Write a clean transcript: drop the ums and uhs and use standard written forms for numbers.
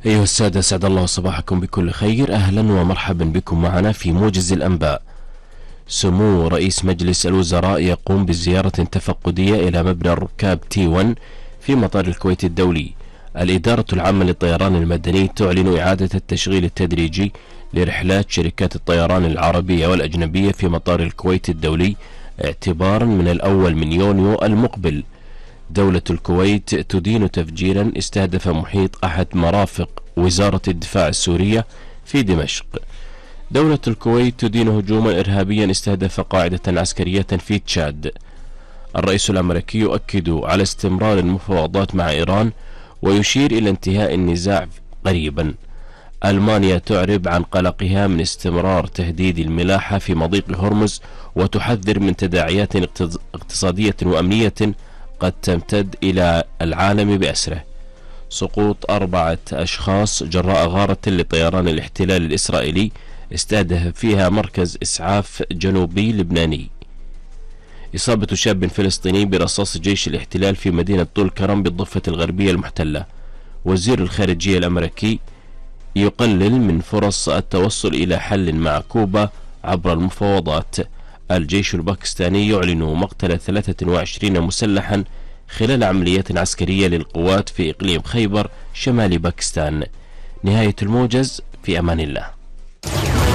أيها السادة، سعد الله صباحكم بكل خير. أهلا ومرحبا بكم معنا في موجز الأنباء. سمو رئيس مجلس الوزراء يقوم بزيارة تفقدية إلى مبنى الركاب T1 في مطار الكويت الدولي. الإدارة العامة للطيران المدني تعلن إعادة التشغيل التدريجي لرحلات شركات الطيران العربية والأجنبية في مطار الكويت الدولي اعتبارا من الأول من يونيو المقبل. دولة الكويت تدين تفجيرا استهدف محيط أحد مرافق وزارة الدفاع السورية في دمشق. دولة الكويت تدين هجوما إرهابيا استهدف قاعدة عسكرية في تشاد. الرئيس الأمريكي يؤكد على استمرار المفاوضات مع إيران ويشير إلى انتهاء النزاع قريبا. ألمانيا تعرب عن قلقها من استمرار تهديد الملاحة في مضيق هرمز وتحذر من تداعيات اقتصادية وأمنية قد تمتد إلى العالم بأسره. سقوط 4 أشخاص جراء غارة لطيران الاحتلال الإسرائيلي استهدف فيها مركز إسعاف جنوبي لبناني. إصابة شاب فلسطيني برصاص جيش الاحتلال في مدينة طول كرم بالضفة الغربية المحتلة. وزير الخارجية الأمريكي يقلل من فرص التوصل إلى حل مع كوبا عبر المفاوضات. الجيش الباكستاني يعلن مقتل 23 مسلحا خلال عمليات عسكرية للقوات في إقليم خيبر شمال باكستان. نهاية الموجز، في أمان الله.